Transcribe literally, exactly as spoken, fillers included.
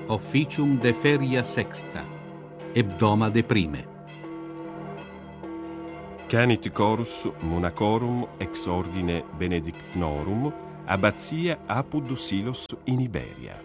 officium de feria sexta, hebdoma de prime. Canit chorus monacorum ex ordine benedictnorum abbazia apud Silos in Iberia.